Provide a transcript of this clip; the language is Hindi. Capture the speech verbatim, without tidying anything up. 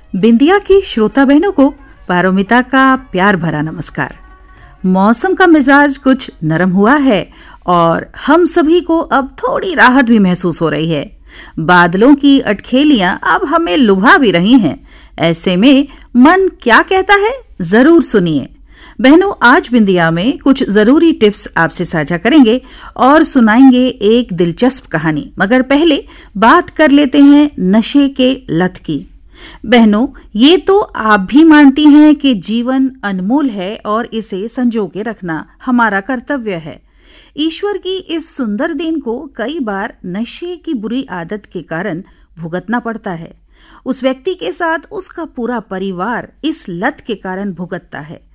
बिंदिया की श्रोता बहनों को पारोमिता का प्यार भरा नमस्कार। मौसम का मिजाज कुछ नरम हुआ है और हम सभी को अब थोड़ी राहत भी महसूस हो रही है। बादलों की अटखेलियां अब हमें लुभा भी रही हैं। ऐसे में मन क्या कहता है, जरूर सुनिए। बहनों, आज बिंदिया में कुछ जरूरी टिप्स आपसे साझा करेंगे और सुनाएंगे एक दिलचस्प कहानी। मगर पहले बात कर लेते हैं नशे के लत की। बहनों, ये तो आप भी मानती हैं कि जीवन अनमोल है और इसे संजो के रखना हमारा कर्तव्य है। ईश्वर की इस सुंदर देन को कई बार नशे की बुरी आदत के कारण भुगतना पड़ता है। उस व्यक्ति के साथ उसका पूरा परिवार इस लत के कारण भुगतता है।